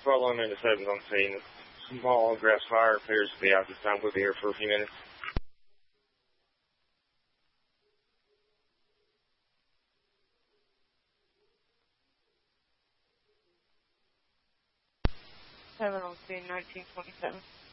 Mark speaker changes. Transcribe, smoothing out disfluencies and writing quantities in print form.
Speaker 1: 12 on into 7 on scene. Small grass fire appears to be out this time. We'll be here for a few minutes.
Speaker 2: Seven on scene, 1927.